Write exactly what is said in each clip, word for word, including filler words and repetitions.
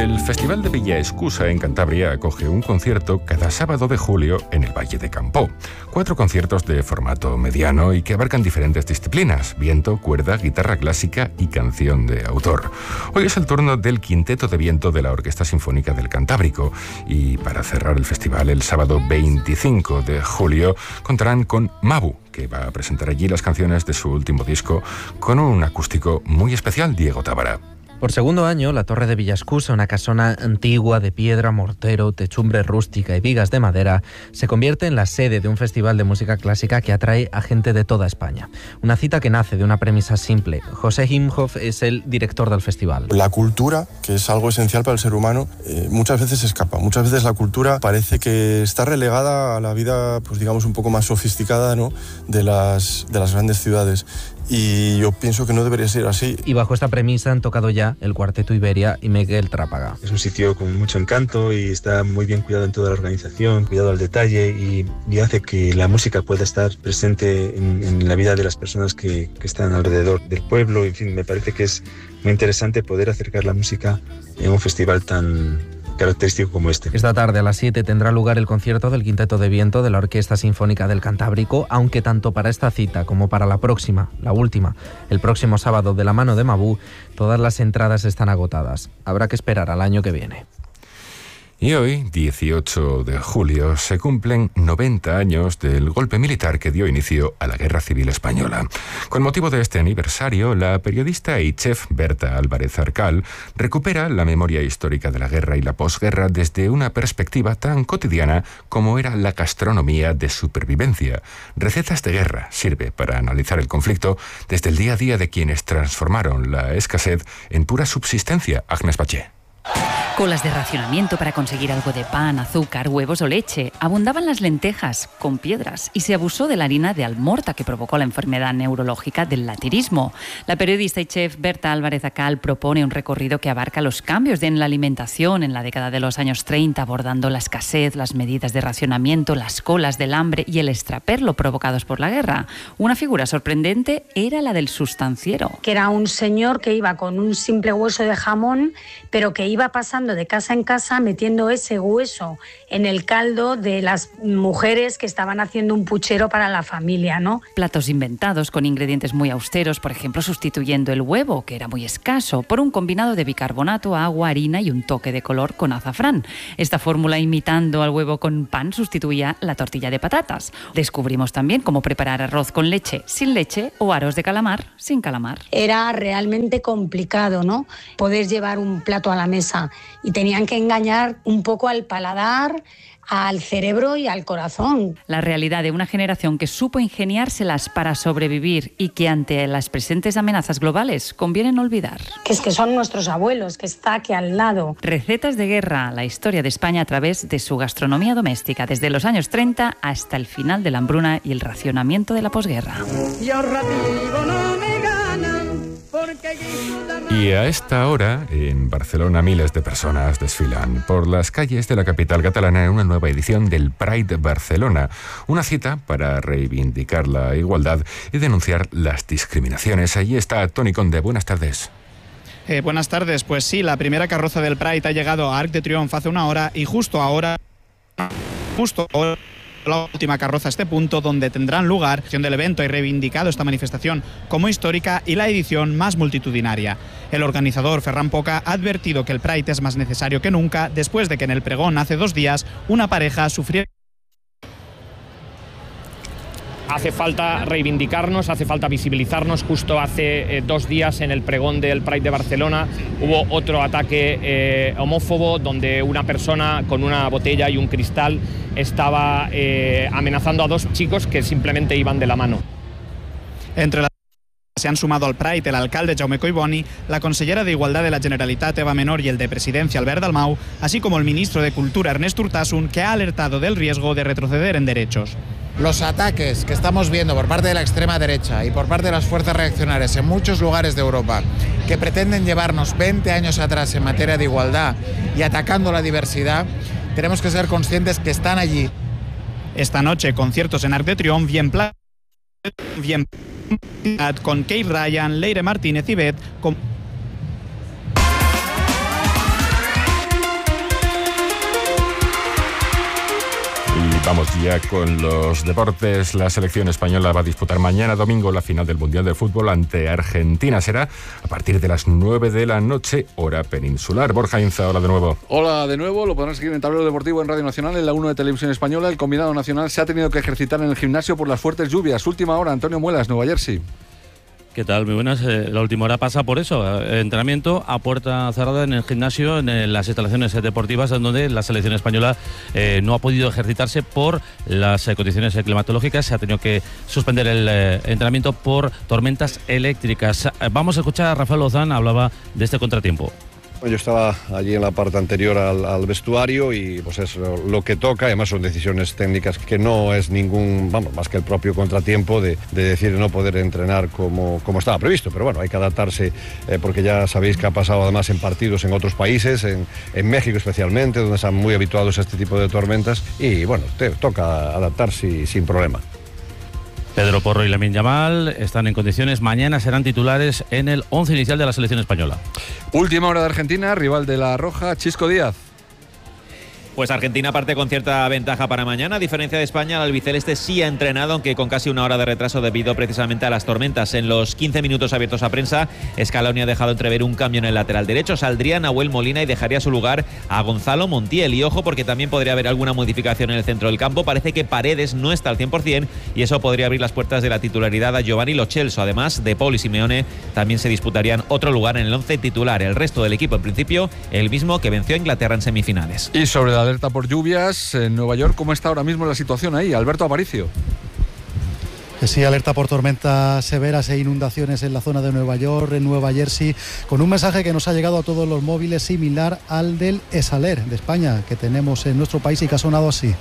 El Festival de Villaescusa en Cantabria acoge un concierto cada sábado de julio en el Valle de Campó. Cuatro conciertos de formato mediano y que abarcan diferentes disciplinas: viento, cuerda, guitarra clásica y canción de autor. Hoy es el turno del Quinteto de Viento de la Orquesta Sinfónica del Cantábrico y para cerrar el festival el sábado veinticinco de julio contarán con Mabu, que va a presentar allí las canciones de su último disco con un acústico muy especial. Diego Tábara. Por segundo año, la Torre de Villaescusa, una casona antigua de piedra, mortero, techumbre rústica y vigas de madera, se convierte en la sede de un festival de música clásica que atrae a gente de toda España. Una cita que nace de una premisa simple. José Imhoff es el director del festival. La cultura, que es algo esencial para el ser humano, eh, muchas veces escapa. Muchas veces la cultura parece que está relegada a la vida, pues digamos, un poco más sofisticada, ¿no?, de las, de las grandes ciudades. Y yo pienso que no debería ser así. Y bajo esta premisa han tocado ya el Cuarteto Iberia y Miguel Trápaga. Es un sitio con mucho encanto y está muy bien cuidado en toda la organización, cuidado al detalle y, y hace que la música pueda estar presente en, en la vida de las personas que, que están alrededor del pueblo. En fin, me parece que es muy interesante poder acercar la música en un festival tan característico como este. Esta tarde a las siete tendrá lugar el concierto del Quinteto de Viento de la Orquesta Sinfónica del Cantábrico, aunque tanto para esta cita como para la próxima, la última, el próximo sábado de la mano de Mabú, todas las entradas están agotadas. Habrá que esperar al año que viene. Y hoy, dieciocho de julio, se cumplen noventa años del golpe militar que dio inicio a la Guerra Civil Española. Con motivo de este aniversario, la periodista y chef Berta Álvarez Arcal recupera la memoria histórica de la guerra y la posguerra desde una perspectiva tan cotidiana como era la gastronomía de supervivencia. Recetas de guerra sirve para analizar el conflicto desde el día a día de quienes transformaron la escasez en pura subsistencia. Agnes Paché. Colas de racionamiento para conseguir algo de pan, azúcar, huevos o leche. Abundaban las lentejas con piedras y se abusó de la harina de almorta que provocó la enfermedad neurológica del latirismo. La periodista y chef Berta Álvarez Acal propone un recorrido que abarca los cambios en la alimentación en la década de los años treinta, abordando la escasez, las medidas de racionamiento, las colas del hambre y el extraperlo provocados por la guerra. Una figura sorprendente era la del sustanciero. Que era un señor que iba con un simple hueso de jamón, pero que iba pasando de casa en casa metiendo ese hueso en el caldo de las mujeres que estaban haciendo un puchero para la familia, ¿no? Platos inventados con ingredientes muy austeros, por ejemplo, sustituyendo el huevo, que era muy escaso, por un combinado de bicarbonato, agua, harina y un toque de color con azafrán. Esta fórmula, imitando al huevo con pan, sustituía la tortilla de patatas. Descubrimos también cómo preparar arroz con leche sin leche o aros de calamar sin calamar. Era realmente complicado, ¿no?, poder llevar un plato a la mesa. Y tenían que engañar un poco al paladar, al cerebro y al corazón. La realidad de una generación que supo ingeniárselas para sobrevivir y que ante las presentes amenazas globales conviene no olvidar. Que es que son nuestros abuelos, que está aquí al lado. Recetas de guerra, la historia de España a través de su gastronomía doméstica, desde los años treinta hasta el final de la hambruna y el racionamiento de la posguerra. Y ahorrativo no me ganan. Y a esta hora, en Barcelona, miles de personas desfilan por las calles de la capital catalana en una nueva edición del Pride Barcelona, una cita para reivindicar la igualdad y denunciar las discriminaciones. Allí está Toni Conde. Buenas tardes. Eh, buenas tardes. Pues sí, la primera carroza del Pride ha llegado a Arc de Triunfo hace una hora y justo ahora, justo ahora, la última carroza a este punto, donde tendrán lugar la edición del evento y reivindicado esta manifestación como histórica y la edición más multitudinaria. El organizador, Ferran Poca, ha advertido que el Pride es más necesario que nunca después de que en el pregón hace dos días una pareja sufriera. Hace falta reivindicarnos, hace falta visibilizarnos. Justo hace eh, dos días en el pregón del Pride de Barcelona hubo otro ataque eh, homófobo donde una persona con una botella y un cristal estaba eh, amenazando a dos chicos que simplemente iban de la mano. Entre las se han sumado al Pride el alcalde Jaume Collboni, la consellera de Igualdad de la Generalitat Eva Menor y el de Presidencia Albert Dalmau, así como el ministro de Cultura Ernest Urtasun, que ha alertado del riesgo de retroceder en derechos. Los ataques que estamos viendo por parte de la extrema derecha y por parte de las fuerzas reaccionarias en muchos lugares de Europa, que pretenden llevarnos veinte años atrás en materia de igualdad y atacando la diversidad, tenemos que ser conscientes que están allí. Esta noche, conciertos en Arc de Triunfo, bien plan, bien con Kate Ryan, Leire Martínez y Beth, con Vamos ya con los deportes. La selección española va a disputar mañana domingo la final del Mundial de Fútbol ante Argentina. Será a partir de las nueve de la noche, hora peninsular. Borja Inza, hola de nuevo. Hola de nuevo, lo podrán seguir en Tablero Deportivo en Radio Nacional, en la uno de Televisión Española. El combinado nacional se ha tenido que ejercitar en el gimnasio por las fuertes lluvias. Última hora, Antonio Muelas, Nueva Jersey. ¿Qué tal? Muy buenas. Eh, la última hora pasa por eso. Eh, entrenamiento a puerta cerrada en el gimnasio, en eh, las instalaciones deportivas, en donde la selección española eh, no ha podido ejercitarse por las eh, condiciones eh, climatológicas. Se ha tenido que suspender el eh, entrenamiento por tormentas eléctricas. Eh, vamos a escuchar a Rafael Lozán, hablaba de este contratiempo. Yo estaba allí en la parte anterior al, al vestuario y pues es lo que toca. Además son decisiones técnicas que no es ningún, vamos, más que el propio contratiempo de, de decir no poder entrenar como, como estaba previsto. Pero bueno, hay que adaptarse eh, porque ya sabéis que ha pasado además en partidos en otros países, en, en México especialmente, donde están muy habituados a este tipo de tormentas. Y bueno, te toca adaptarse sin problema. Pedro Porro y Lamine Yamal están en condiciones. Mañana serán titulares en el once inicial de la selección española. Última hora de Argentina, rival de la Roja, Chisco Díaz. Pues Argentina parte con cierta ventaja para mañana. A diferencia de España, el albiceleste sí ha entrenado, aunque con casi una hora de retraso debido precisamente a las tormentas. En los quince minutos abiertos a prensa, Scaloni ha dejado entrever un cambio en el lateral derecho. Saldría Nahuel Molina y dejaría su lugar a Gonzalo Montiel. Y ojo, porque también podría haber alguna modificación en el centro del campo. Parece que Paredes no está al cien por ciento y eso podría abrir las puertas de la titularidad a Giovanni Lo Celso. Además, De Paul y Simeone también se disputarían otro lugar en el once titular. El resto del equipo, en principio, el mismo que venció a Inglaterra en semifinales. Y sobre la alerta por lluvias en Nueva York, ¿cómo está ahora mismo la situación ahí? Alberto Aparicio. Sí, alerta por tormentas severas e inundaciones en la zona de Nueva York, en Nueva Jersey, con un mensaje que nos ha llegado a todos los móviles similar al del ESALER de España, que tenemos en nuestro país y que ha sonado así.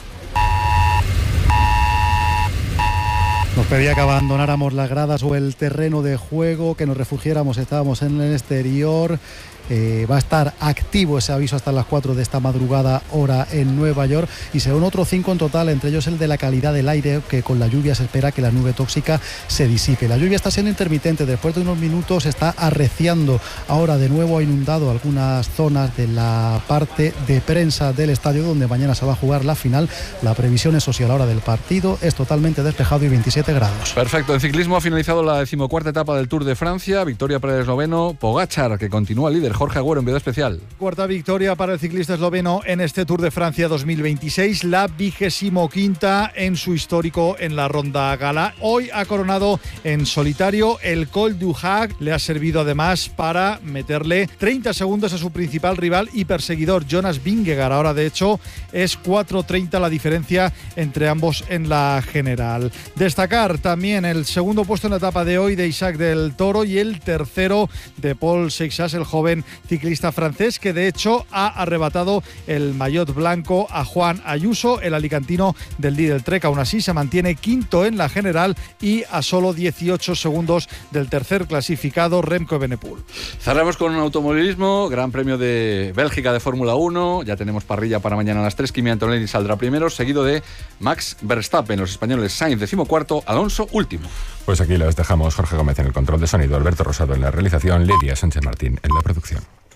Nos pedía que abandonáramos las gradas o el terreno de juego, que nos refugiáramos, estábamos en el exterior. Eh, va a estar activo ese aviso hasta las cuatro de esta madrugada hora en Nueva York y según otros cinco en total, entre ellos el de la calidad del aire, que con la lluvia se espera que la nube tóxica se disipe. La lluvia está siendo intermitente, después de unos minutos está arreciando. Ahora de nuevo ha inundado algunas zonas de la parte de prensa del estadio donde mañana se va a jugar la final. La previsión, eso sí, a la hora del partido es totalmente despejado y veintisiete grados. Perfecto, en ciclismo ha finalizado la decimocuarta etapa del Tour de Francia, victoria para el esloveno Pogačar, que continúa líder. Jorge Agüero, enviado especial. Cuarta victoria para el ciclista esloveno en este Tour de Francia dos mil veintiséis, la vigésimo quinta en su histórico en la Ronda Gala. Hoy ha coronado en solitario el Col du Hague, le ha servido además para meterle treinta segundos a su principal rival y perseguidor, Jonas Vingegaard. Ahora de hecho es cuatro treinta la diferencia entre ambos en la general. Destacar también el segundo puesto en la etapa de hoy de Isaac del Toro y el tercero de Paul Seixas, el joven ciclista francés que de hecho ha arrebatado el maillot blanco a Juan Ayuso, el alicantino del Lidl Trek. Aún así se mantiene quinto en la general y a solo dieciocho segundos del tercer clasificado, Remco Evenepoel. Cerramos con un automovilismo, Gran Premio de Bélgica de Fórmula uno, ya tenemos parrilla para mañana a las tres, Kimi Antonelli saldrá primero, seguido de Max Verstappen, los españoles Sainz decimocuarto, Alonso último. Pues aquí los dejamos. Jorge Gómez en el control de sonido, Alberto Rosado en la realización, Lidia Sánchez Martín en la producción.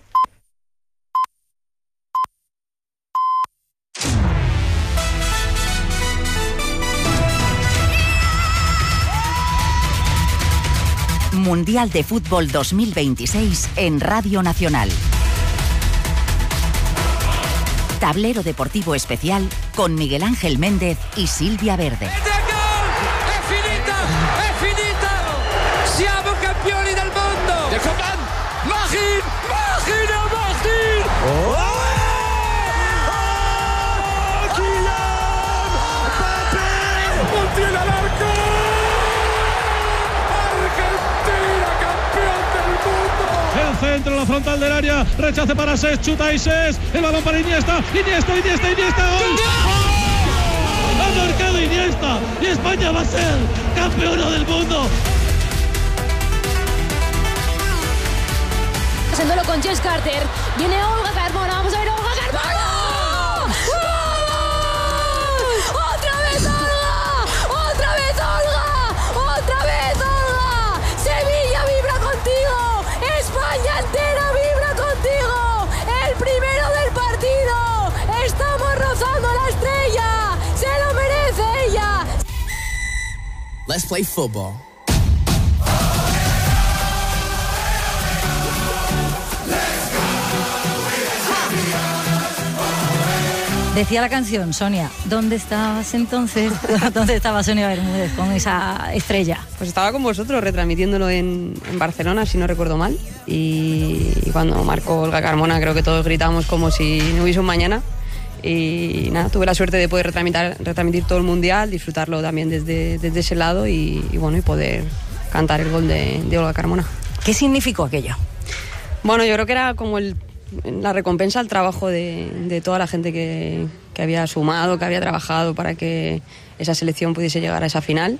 Mundial de Fútbol dos mil veintiséis en Radio Nacional. Tablero deportivo especial con Miguel Ángel Méndez y Silvia Verde. Centro, la frontal del área, rechace para Ses, chuta y Ses, el balón para Iniesta, Iniesta, Iniesta, Iniesta, ¡gol! ¡Oh! Ha marcado Iniesta y España va a ser campeona del mundo. Haciéndolo con Jess Carter, viene Olga Carmona, vamos a ver Olga Carmona. ¡Otra vez Olga! ¡Otra vez Olga! ¡Otra vez Olga! ¡Sevilla vibra contigo! ¡España entera vibra contigo! ¡El primero del partido! ¡Estamos rozando la estrella! ¡Se lo let's play football. Decía la canción, Sonia, ¿dónde estabas entonces? ¿Dónde estaba Sonia Bermúdez con esa estrella? Pues estaba con vosotros retransmitiéndolo en, en Barcelona, si no recuerdo mal. Y, y cuando marcó Olga Carmona, creo que todos gritamos como si no hubiese un mañana. Y nada, tuve la suerte de poder retransmitir, retransmitir todo el Mundial, disfrutarlo también desde, desde ese lado y, y bueno, y poder cantar el gol de, de Olga Carmona. ¿Qué significó aquello? Bueno, yo creo que era como el la recompensa al trabajo de, de toda la gente que, que había sumado, que había trabajado para que esa selección pudiese llegar a esa final,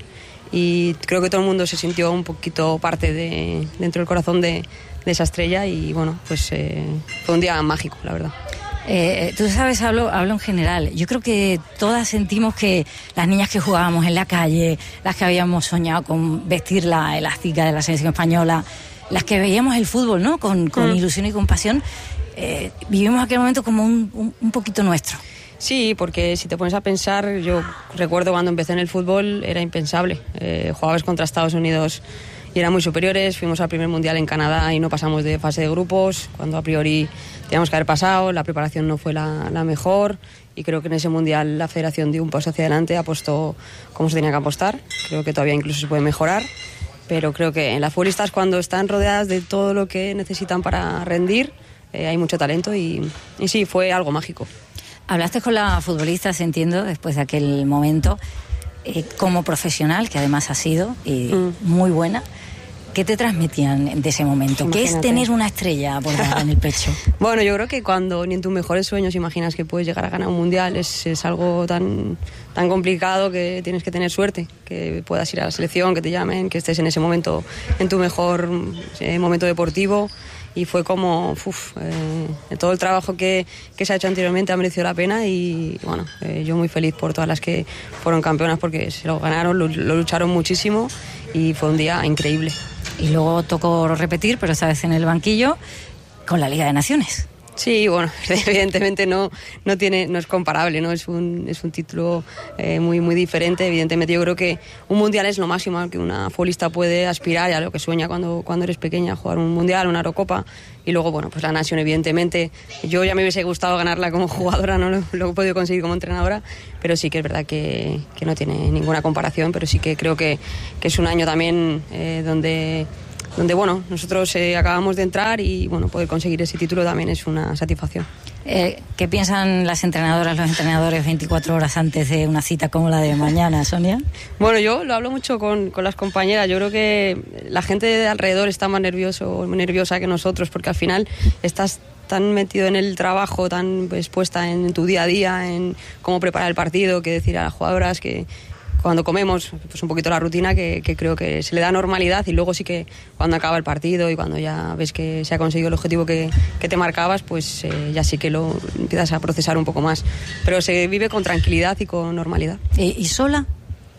y creo que todo el mundo se sintió un poquito parte de, dentro del corazón de, de esa estrella, y bueno, pues eh, fue un día mágico, la verdad. Eh, tú sabes, hablo, hablo en general. Yo creo que todas sentimos que las niñas que jugábamos en la calle, las que habíamos soñado con vestir la elástica de la selección española, las que veíamos el fútbol, ¿no? Con, con mm. ilusión y con pasión, eh, vivimos aquel momento como un, un, un poquito nuestro. Sí, porque si te pones a pensar, yo recuerdo cuando empecé en el fútbol era impensable. Eh, jugabas contra Estados Unidos y eran muy superiores, fuimos al primer mundial en Canadá y no pasamos de fase de grupos, cuando a priori teníamos que haber pasado, la preparación no fue la, la mejor, y creo que en ese mundial la federación dio un paso hacia adelante, apostó como se tenía que apostar. Creo que todavía incluso se puede mejorar, pero creo que en las futbolistas, cuando están rodeadas de todo lo que necesitan para rendir, eh, hay mucho talento y, y sí, fue algo mágico. Hablaste con las futbolistas, entiendo, después de aquel momento, eh, como profesional, que además ha sido, y mm. muy buena. ¿Qué te transmitían de ese momento? Imagínate. ¿Qué es tener una estrella bordada en el pecho? Bueno, yo creo que cuando ni en tus mejores sueños imaginas que puedes llegar a ganar un mundial, es, es algo tan, tan complicado que tienes que tener suerte, que puedas ir a la selección, que te llamen, que estés en ese momento, en tu mejor eh, momento deportivo. Y fue como, uf, eh, todo el trabajo que, que se ha hecho anteriormente ha merecido la pena, y bueno, eh, yo muy feliz por todas las que fueron campeonas, porque se lo ganaron, lo, lo lucharon muchísimo y fue un día increíble. Y luego tocó repetir, pero esta vez en el banquillo, con la Liga de Naciones. Sí, bueno, evidentemente no, no, tiene, no es comparable, ¿no? Es un, es un título eh, muy, muy diferente. Evidentemente yo creo que un mundial es lo máximo al que una futbolista puede aspirar y a lo que sueña cuando, cuando eres pequeña, jugar un mundial, una Eurocopa. Y luego, bueno, pues la Nación, evidentemente, yo ya me hubiese gustado ganarla como jugadora, no lo, lo he podido conseguir como entrenadora, pero sí que es verdad que, que no tiene ninguna comparación, pero sí que creo que, que es un año también eh, donde... donde bueno, nosotros eh, acabamos de entrar y bueno, poder conseguir ese título también es una satisfacción. Eh, ¿Qué piensan las entrenadoras, los entrenadores veinticuatro horas antes de una cita como la de mañana, Sonia? Bueno, yo lo hablo mucho con, con las compañeras. Yo creo que la gente de alrededor está más nervioso, nerviosa que nosotros, porque al final estás tan metido en el trabajo, tan expuesta en tu día a día, en cómo preparar el partido, que decir a las jugadoras que cuando comemos, pues un poquito la rutina, que, que creo que se le da normalidad, y luego sí que cuando acaba el partido y cuando ya ves que se ha conseguido el objetivo que, que te marcabas, pues eh, ya sí que lo empiezas a procesar un poco más. Pero se vive con tranquilidad y con normalidad. ¿Y, y sola?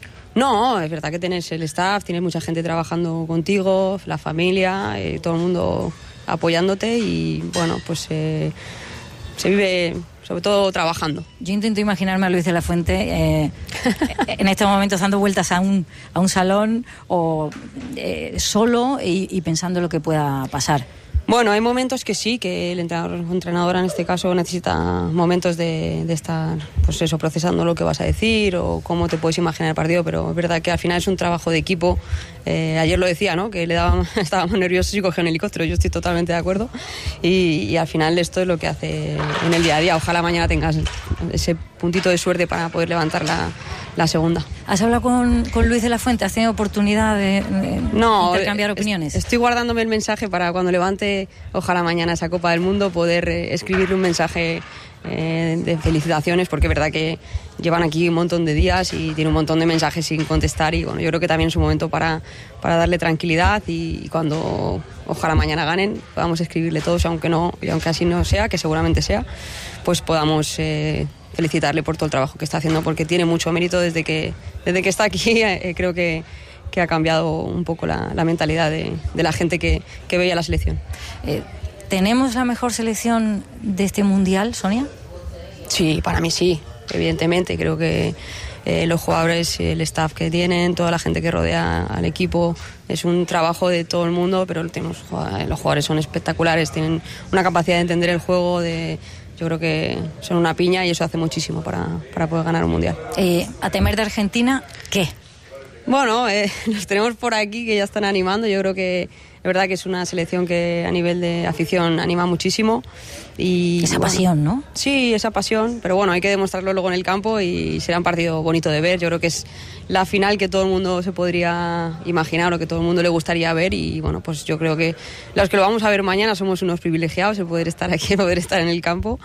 No, es verdad que tienes el staff, tienes mucha gente trabajando contigo, la familia, eh, todo el mundo apoyándote, y bueno, pues eh, se vive sobre todo trabajando. Yo intento imaginarme a Luis de la Fuente eh, en estos momentos dando vueltas a un, a un salón o eh, solo y, y pensando lo que pueda pasar. Bueno, hay momentos que sí, que el entrenador o entrenadora en este caso necesita momentos de, de estar, pues eso, procesando lo que vas a decir o cómo te puedes imaginar el partido, pero es verdad que al final es un trabajo de equipo. Eh, ayer lo decía, ¿no? Que le daba, estábamos nerviosos y cogía un helicóptero, yo estoy totalmente de acuerdo, y, y al final esto es lo que hace en el día a día. Ojalá mañana tengas ese puntito de suerte para poder levantar la, la segunda. ¿Has hablado con, con Luis de la Fuente? ¿Has tenido oportunidad de, de no, intercambiar opiniones? Es, estoy guardándome el mensaje para cuando levante, ojalá mañana, esa Copa del Mundo, poder eh, escribirle un mensaje eh, de felicitaciones, porque es verdad que llevan aquí un montón de días y tiene un montón de mensajes sin contestar, y bueno, yo creo que también es un momento para, para darle tranquilidad, y, y cuando ojalá mañana ganen podamos escribirle todos, aunque no, y aunque así no sea, que seguramente sea, pues podamos eh, felicitarle por todo el trabajo que está haciendo, porque tiene mucho mérito desde que, desde que está aquí. Eh, creo que, que ha cambiado un poco la, la mentalidad de, de la gente que, que veía la selección. Eh, ¿Tenemos la mejor selección de este Mundial, Sonia? Sí, para mí sí, evidentemente. Creo que eh, los jugadores, el staff que tienen, toda la gente que rodea al equipo. Es un trabajo de todo el mundo, pero tenemos, los jugadores son espectaculares, tienen una capacidad de entender el juego, de, yo creo que son una piña y eso hace muchísimo para, para poder ganar un mundial. Eh, a temer de Argentina, ¿qué? Bueno, eh, los tenemos por aquí que ya están animando. Yo creo que es verdad que es una selección que a nivel de afición anima muchísimo. Y, esa bueno, pasión, ¿no? Sí, esa pasión, pero bueno, hay que demostrarlo luego en el campo y será un partido bonito de ver. Yo creo que es la final que todo el mundo se podría imaginar o que todo el mundo le gustaría ver y bueno, pues yo creo que los que lo vamos a ver mañana somos unos privilegiados de poder estar aquí, de poder estar en el campo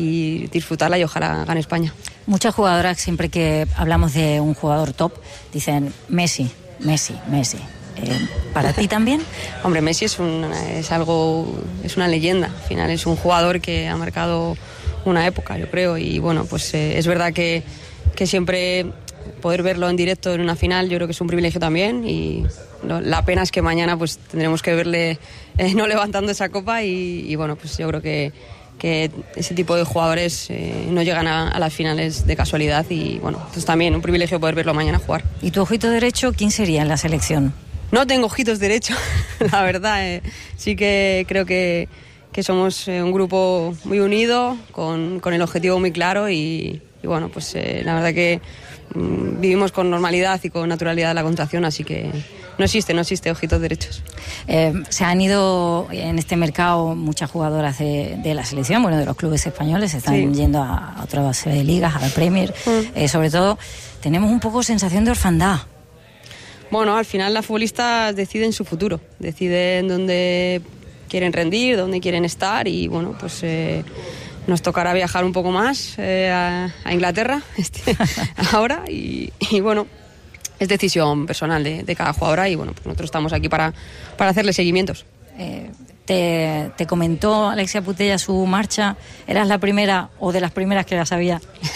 y disfrutarla y ojalá gane España. Muchas jugadoras, siempre que hablamos de un jugador top, dicen Messi, Messi, Messi. Eh, ¿Para ti también? Hombre, Messi es, un, es algo, es una leyenda. Al final es un jugador que ha marcado una época, yo creo. Y bueno, pues eh, es verdad que, que siempre poder verlo en directo en una final, yo creo que es un privilegio también. Y no, la pena es que mañana pues tendremos que verle eh, no levantando esa copa. Y, y bueno, pues yo creo que, que ese tipo de jugadores eh, no llegan a, a las finales de casualidad. Y bueno, pues también un privilegio poder verlo mañana jugar. ¿Y tu ojito derecho quién sería en la selección? No tengo ojitos derechos, la verdad. Eh, sí que creo que, que somos eh, un grupo muy unido, con, con el objetivo muy claro y, y bueno, pues eh, la verdad que mm, vivimos con normalidad y con naturalidad la contracción, así que no existe, no existe ojitos derechos. Eh, se han ido en este mercado muchas jugadoras de, de la selección, bueno, de los clubes españoles, se están sí. yendo a, a otras eh, ligas, a la Premier. Mm. Eh, sobre todo, tenemos un poco sensación de orfandad. Bueno, al final las futbolistas deciden su futuro, deciden dónde quieren rendir, dónde quieren estar y bueno, pues eh, nos tocará viajar un poco más eh, a, a Inglaterra este, ahora y, y bueno, es decisión personal de, de cada jugadora y bueno, pues nosotros estamos aquí para, para hacerle seguimientos. Eh, te, ¿Te comentó Alexia Putellas su marcha? ¿Eras la primera o de las primeras que la sabía?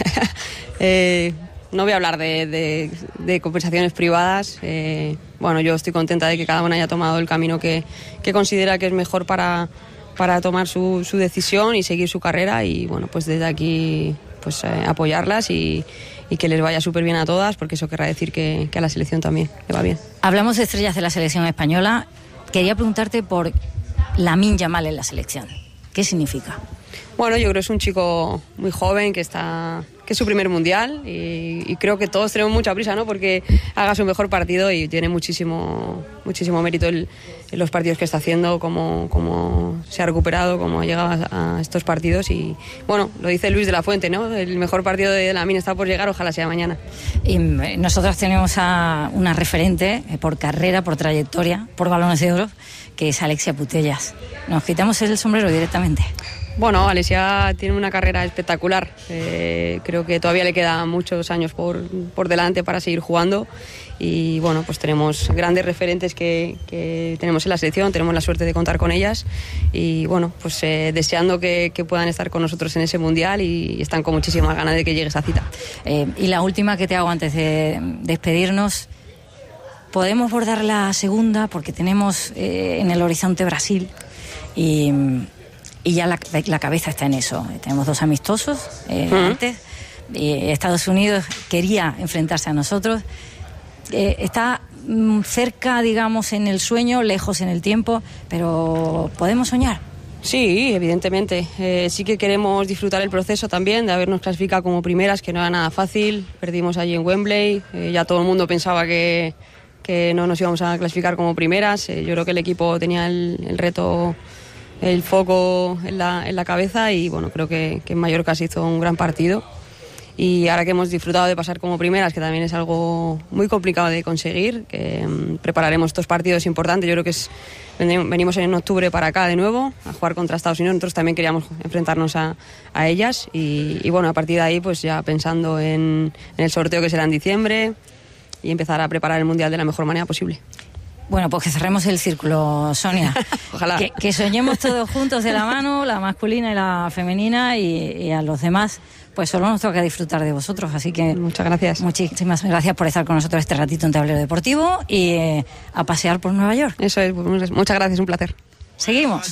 eh... No voy a hablar de, de, de conversaciones privadas. Eh, bueno, yo estoy contenta de que cada una haya tomado el camino que, que considera que es mejor para, para tomar su, su decisión y seguir su carrera. Y bueno, pues desde aquí pues eh, apoyarlas y, y que les vaya súper bien a todas, porque eso querrá decir que, que a la selección también le va bien. Hablamos de estrellas de la selección española. Quería preguntarte por Lamine Yamal en la selección. ¿Qué significa? Bueno, yo creo que es un chico muy joven que está que es su primer mundial y, y creo que todos tenemos mucha prisa, ¿no? Porque haga su mejor partido y tiene muchísimo muchísimo mérito el, en los partidos que está haciendo, cómo, cómo se ha recuperado, cómo ha llegado a, a estos partidos y bueno, lo dice Luis de la Fuente, ¿no? El mejor partido de Lamine está por llegar, ojalá sea mañana. Y nosotros tenemos a una referente por carrera, por trayectoria, por balones de oro, que es Alexia Putellas. Nos quitamos el sombrero directamente. Bueno, Alexia tiene una carrera espectacular. Eh, creo que todavía le quedan muchos años por, por delante para seguir jugando. Y bueno, pues tenemos grandes referentes que, que tenemos en la selección, tenemos la suerte de contar con ellas. Y bueno, pues eh, deseando que, que puedan estar con nosotros en ese mundial y están con muchísimas ganas de que llegue esa cita. Eh, y la última que te hago antes de despedirnos. Podemos bordar la segunda porque tenemos eh, en el horizonte Brasil y. Y ya la, la cabeza está en eso. Tenemos dos amistosos eh, uh-huh. antes. Eh, Estados Unidos quería enfrentarse a nosotros. Eh, está mm, cerca, digamos, en el sueño, lejos en el tiempo, pero ¿podemos soñar? Sí, evidentemente. Eh, sí que queremos disfrutar el proceso también de habernos clasificado como primeras, que no era nada fácil. Perdimos allí en Wembley. Eh, ya todo el mundo pensaba que, que no nos íbamos a clasificar como primeras. Eh, yo creo que el equipo tenía el, el reto... el foco en la, en la cabeza y bueno, creo que, que en Mallorca se hizo un gran partido y ahora que hemos disfrutado de pasar como primeras, que también es algo muy complicado de conseguir, que um, prepararemos estos partidos importantes. Yo creo que es, venimos en octubre para acá de nuevo a jugar contra Estados Unidos, nosotros también queríamos enfrentarnos a, a ellas y, y bueno, a partir de ahí pues ya pensando en, en el sorteo que será en diciembre y empezar a preparar el Mundial de la mejor manera posible. Bueno, pues que cerremos el círculo, Sonia. Ojalá. Que, que soñemos todos juntos de la mano, la masculina y la femenina, y, y a los demás, pues solo nos toca disfrutar de vosotros. Así que muchas gracias. Muchísimas gracias por estar con nosotros este ratito en Tablero Deportivo y eh, a pasear por Nueva York. Eso es, muchas gracias, un placer. Seguimos.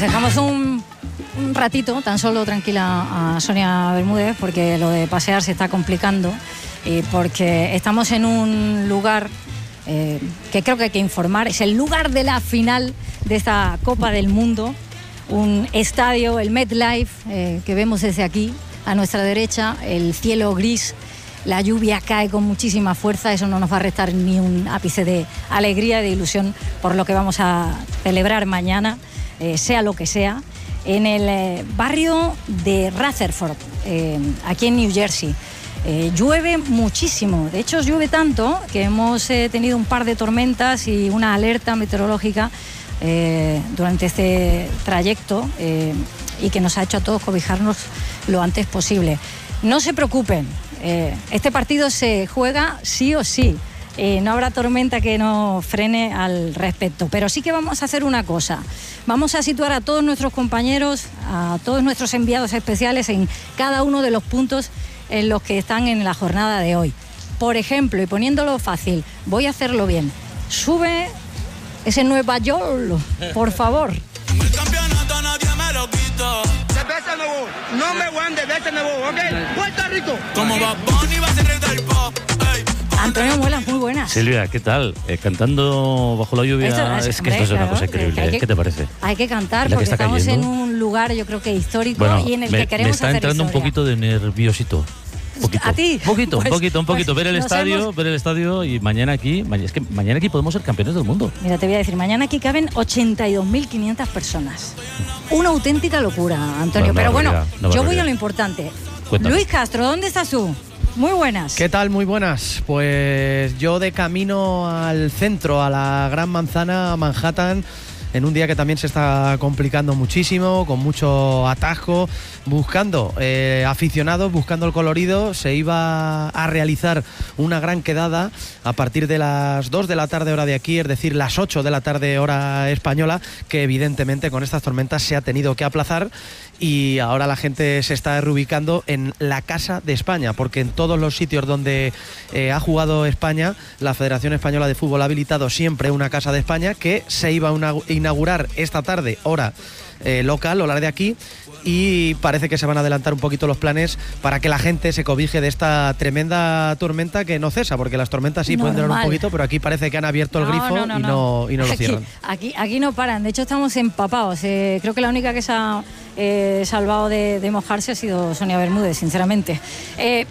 dejamos un, un ratito, tan solo tranquila a Sonia Bermúdez, porque lo de pasear se está complicando y porque estamos en un lugar eh, que creo que hay que informar. Es el lugar de la final de esta Copa del Mundo, un estadio, el MetLife, eh, que vemos desde aquí, a nuestra derecha, el cielo gris, la lluvia cae con muchísima fuerza, eso no nos va a restar ni un ápice de alegría y de ilusión por lo que vamos a celebrar mañana, eh, sea lo que sea, en el eh, barrio de Rutherford, eh, aquí en New Jersey. Eh, llueve muchísimo, de hecho llueve tanto que hemos eh, tenido un par de tormentas y una alerta meteorológica eh, durante este trayecto eh, y que nos ha hecho a todos cobijarnos lo antes posible. No se preocupen, eh, este partido se juega sí o sí, eh, no habrá tormenta que nos frene al respecto, pero sí que vamos a hacer una cosa, vamos a situar a todos nuestros compañeros, a todos nuestros enviados especiales en cada uno de los puntos en los que están en la jornada de hoy. Por ejemplo, y poniéndolo fácil, voy a hacerlo bien, sube ese Nueva York, por favor. El campeonato nadie me lo quito. Cerveza Nuevo, no me guan de cerveza Nuevo, ¿ok? Puerto Rico. Como va Bonnie va a ser el del pop. Antonio Muelas, muy buenas. Silvia, ¿qué tal? Eh, cantando bajo la lluvia, esto, es, es, que hombre, esto es una claro, cosa increíble. que ¿eh? que, ¿Qué te parece? Hay que cantar que porque está estamos cayendo. en un lugar, yo creo que histórico, Bueno, y en el me, que queremos me está hacer entrando historia. un poquito de nerviosito. Poquito. ¿A ti? Un poquito, Pues, un poquito, un poquito. pues ver el nos estadio, hemos... ver el estadio y mañana aquí, ma- es que mañana aquí podemos ser campeones del mundo. Mira, te voy a decir, mañana aquí caben ochenta y dos mil quinientas personas. Una auténtica locura, Antonio. Una Pero bueno, barbaridad, una yo voy barbaridad. a lo importante. Cuéntame. Luis Castro, ¿dónde estás tú? Muy buenas. ¿Qué tal? Muy buenas. Pues yo de camino al centro, a la Gran Manzana, a Manhattan, en un día que también se está complicando muchísimo, con mucho atasco, buscando eh, aficionados, buscando el colorido. Se iba a realizar una gran quedada a partir de las dos de la tarde hora de aquí, es decir, las ocho de la tarde hora española, que evidentemente con estas tormentas se ha tenido que aplazar. Y ahora la gente se está reubicando en la Casa de España, porque en todos los sitios donde eh, ha jugado España, la Federación Española de Fútbol ha habilitado siempre una Casa de España que se iba a inaugurar esta tarde, hora eh, local, hora de aquí, y parece que se van a adelantar un poquito los planes para que la gente se cobije de esta tremenda tormenta que no cesa, porque las tormentas sí pueden durar un poquito, pero aquí parece que han abierto el No, grifo no, no, y no. no, y no lo Aquí- cierran. Aquí, aquí no paran, de hecho estamos empapados. Eh, creo que la única que se ha eh, salvado de, de mojarse ha sido Sonia Bermúdez, sinceramente. Eh,